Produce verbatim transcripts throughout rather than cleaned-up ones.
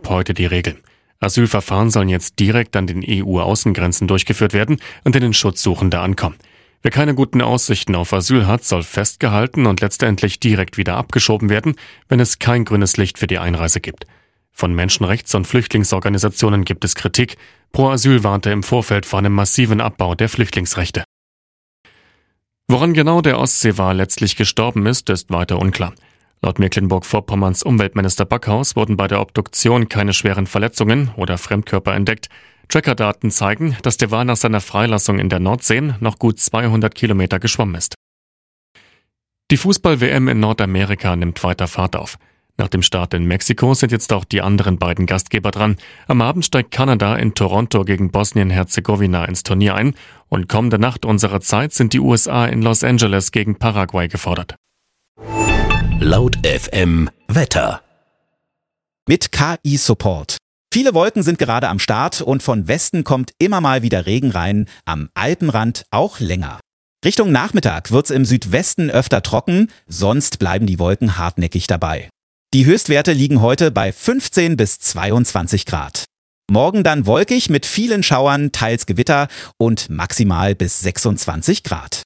ab heute die Regel. Asylverfahren sollen jetzt direkt an den E U-Außengrenzen durchgeführt werden, an denen Schutzsuchende ankommen. Wer keine guten Aussichten auf Asyl hat, soll festgehalten und letztendlich direkt wieder abgeschoben werden, wenn es kein grünes Licht für die Einreise gibt. Von Menschenrechts- und Flüchtlingsorganisationen gibt es Kritik. Pro Asyl warnte im Vorfeld vor einem massiven Abbau der Flüchtlingsrechte. Woran genau der Ostseewal letztlich gestorben ist, ist weiter unklar. Laut Mecklenburg-Vorpommerns Umweltminister Backhaus wurden bei der Obduktion keine schweren Verletzungen oder Fremdkörper entdeckt. Trackerdaten zeigen, dass der Wal nach seiner Freilassung in der Nordsee noch gut zweihundert Kilometer geschwommen ist. Die Fußball-W M in Nordamerika nimmt weiter Fahrt auf. Nach dem Start in Mexiko sind jetzt auch die anderen beiden Gastgeber dran. Am Abend steigt Kanada in Toronto gegen Bosnien-Herzegowina ins Turnier ein und kommende Nacht unserer Zeit sind die U S A in Los Angeles gegen Paraguay gefordert. Laut F M Wetter. Mit K I-Support. Viele Wolken sind gerade am Start und von Westen kommt immer mal wieder Regen rein, am Alpenrand auch länger. Richtung Nachmittag wird's im Südwesten öfter trocken, sonst bleiben die Wolken hartnäckig dabei. Die Höchstwerte liegen heute bei fünfzehn bis zweiundzwanzig Grad. Morgen dann wolkig mit vielen Schauern, teils Gewitter und maximal bis sechsundzwanzig Grad.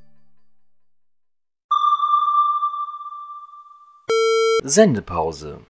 Sendepause.